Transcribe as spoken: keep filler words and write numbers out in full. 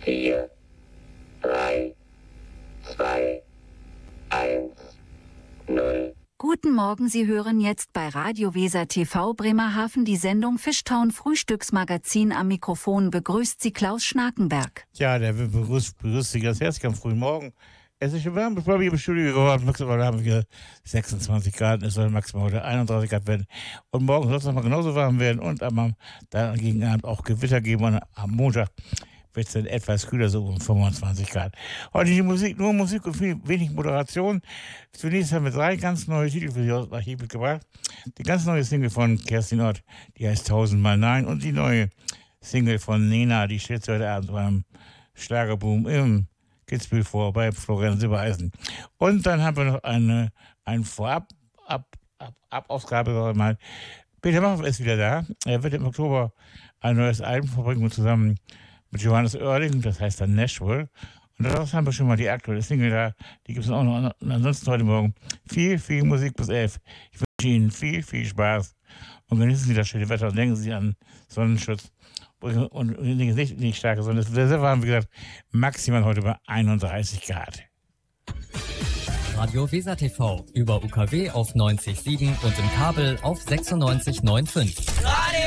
vier, drei, zwei, eins, null. Guten Morgen, Sie hören jetzt bei Radio Weser T V Bremerhaven die Sendung Fishtown Frühstücksmagazin. Am Mikrofon begrüßt Sie Klaus Schnakenberg. Ja, der begrüßt, begrüßt Sie ganz herzlich am frühen Morgen. Es ist schon warm, bevor wir im Studio geworden. Maximal haben wir sechsundzwanzig Grad, es soll maximal heute einunddreißig Grad werden. Und morgen soll es noch mal genauso warm werden und am, dann gegen Abend auch Gewitter geben. Und am Montag wird es dann etwas kühler, so um fünfundzwanzig Grad. Heute die Musik, nur Musik und viel, wenig Moderation. Zunächst haben wir drei ganz neue Titel für Sie aus dem Archiv mitgebracht. Die ganz neue Single von Kerstin Ott, die heißt Tausendmal Nein. Und die neue Single von Nena, die steht heute Abend beim Schlagerboom im Kitzbühel vor, bei Florian Silbereisen. Und dann haben wir noch eine, eine Vorab, ab, ab, ab Ausgabe, sag ich mal. Peter Maffay ist wieder da. Er wird im Oktober ein neues Album verbringen zusammen mit Johannes Oerling, das heißt dann Nashville. Und daraus haben wir schon mal die aktuelle Single da. Die gibt es auch noch. Und ansonsten heute Morgen viel, viel Musik bis elf. Ich wünsche Ihnen viel, viel Spaß. Und genießen Sie das schöne Wetter und denken Sie an Sonnenschutz. Und nicht, nicht starke Sonne. Deshalb haben wir gesagt, maximal heute bei einunddreißig Grad. Radio Weser T V über U K W auf neunzig Komma sieben und im Kabel auf sechsundneunzig Komma fünfundneunzig.